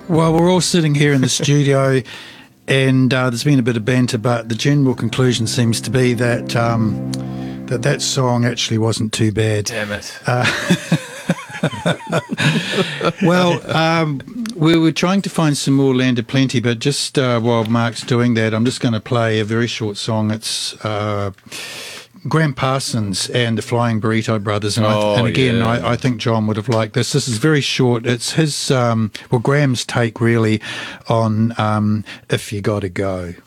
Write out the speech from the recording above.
Well, we're all sitting here in the studio, and there's been a bit of banter, but the general conclusion seems to be that that song actually wasn't too bad. Damn it. Well, we were trying to find some more Land of Plenty, but just while Mark's doing that, I'm just going to play a very short song. It's Graham Parsons and the Flying Burrito Brothers. And, I think John would have liked this. This is very short. It's his, Graham's take really on If You Gotta Go.